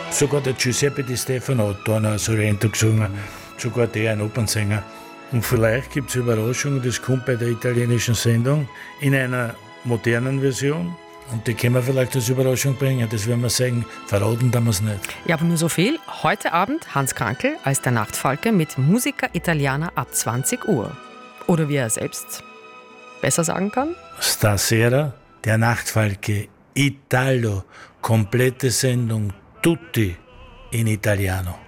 Sogar der Giuseppe Di Stefano hat da noch Sorrento gesungen, sogar der, ein Opernsänger. Und vielleicht gibt es Überraschungen, das kommt bei der italienischen Sendung in einer modernen Version. Und die können wir vielleicht als Überraschung bringen, das werden wir sagen, verraten wir es nicht. Ja, aber nur so viel. Heute Abend Hans Krankl als der Nachtfalke mit Musica Italiana ab 20 Uhr. Oder wie er selbst besser sagen kann. Stasera, der Nachtfalke, Italo, komplette Sendung, tutti in Italiano.